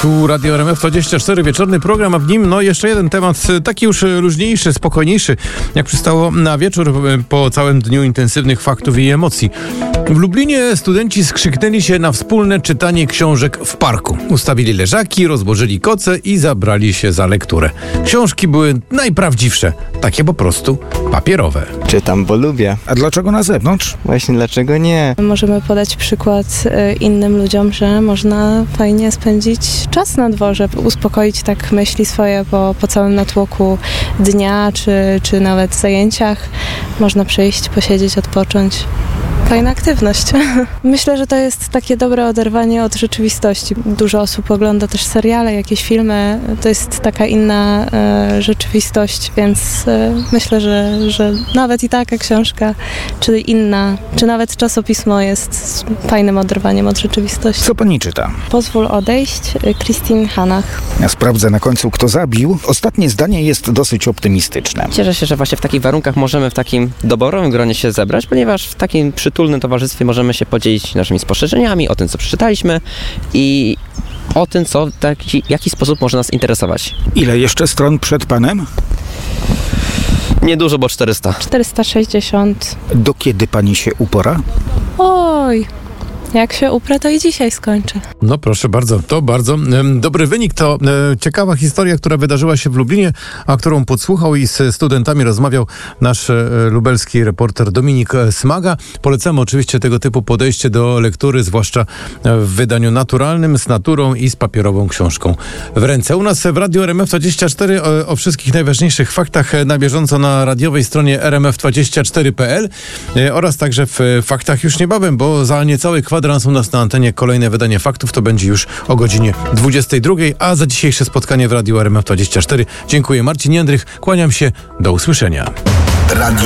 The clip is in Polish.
Tu Radio RMF24, wieczorny program, a w nim jeszcze jeden temat, taki już luźniejszy, spokojniejszy, jak przystało na wieczór po całym dniu intensywnych faktów i emocji. W Lublinie studenci skrzyknęli się na wspólne czytanie książek w parku. Ustawili leżaki, rozłożyli koce i zabrali się za lekturę. Książki były najprawdziwsze, takie po prostu papierowe. Czytam, bo lubię. A dlaczego na zewnątrz? Właśnie dlaczego nie? Możemy podać przykład innym ludziom, że można fajnie spędzić czas na dworze, uspokoić tak myśli swoje po całym natłoku dnia, czy nawet zajęciach. Można przyjść, posiedzieć, odpocząć. Fajna aktywność. Myślę, że to jest takie dobre oderwanie od rzeczywistości. Dużo osób ogląda też seriale, jakieś filmy. To jest taka inna rzeczywistość, więc myślę, że nawet i taka książka, czy inna, czy nawet czasopismo jest fajnym oderwaniem od rzeczywistości. Co pani czyta? Pozwól odejść, Christine Hanach. Ja sprawdzę na końcu, kto zabił. Ostatnie zdanie jest dosyć optymistyczne. Cieszę się, że właśnie w takich warunkach możemy w takim doborowym gronie się zebrać, ponieważ w takim przytulnym towarzystwie możemy się podzielić naszymi spostrzeżeniami, o tym, co przeczytaliśmy i o tym, co w jaki sposób może nas interesować. Ile jeszcze stron przed panem? Niedużo, bo 400. 460. Do kiedy pani się upora? Oj, jak się uprę, to i dzisiaj skończę. No proszę bardzo, to bardzo dobry wynik. To ciekawa historia, która wydarzyła się w Lublinie, a którą podsłuchał i z studentami rozmawiał nasz lubelski reporter Dominik Smaga. Polecamy oczywiście tego typu podejście do lektury, zwłaszcza w wydaniu naturalnym, z naturą i z papierową książką w ręce. U nas w Radiu RMF24 o wszystkich najważniejszych faktach na bieżąco na radiowej stronie rmf24.pl oraz także w faktach już niebawem, bo za niecały kwadrans u nas na antenie kolejne wydanie faktów to będzie już o godzinie 22, a za dzisiejsze spotkanie w Radiu RMF24 dziękuję. Marcin Jędrych, kłaniam się, do usłyszenia. Radio